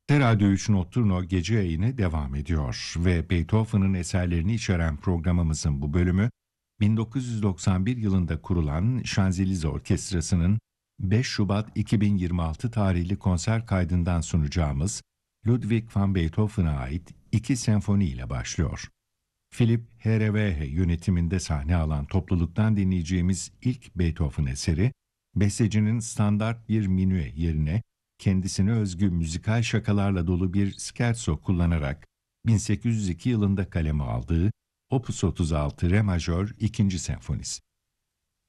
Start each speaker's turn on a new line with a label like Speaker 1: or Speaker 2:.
Speaker 1: Radyo 3 Notturno gece yayını devam ediyor ve Beethoven'ın eserlerini içeren programımızın bu bölümü 1991 yılında kurulan Şanzelize Orkestrası'nın 5 Şubat 2026 tarihli konser kaydından sunacağımız Ludwig van Beethoven'a ait 2 senfoni ile başlıyor. Philipp Herreweyhe yönetiminde sahne alan topluluktan dinleyeceğimiz ilk Beethoven eseri, bestecinin standart bir minüe yerine kendisine özgü müzikal şakalarla dolu bir scherzo kullanarak 1802 yılında kaleme aldığı Opus 36 Re majör 2. senfonisi.